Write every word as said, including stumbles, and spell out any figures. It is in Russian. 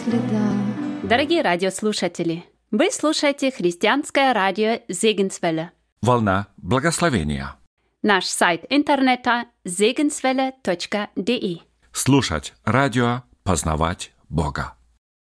следа. Дорогие радиослушатели, вы слушаете христианское радио Зегенсвелле. Волна благословения. Наш сайт интернета зегенсвелле точка де. Слушать радио, познавать Бога.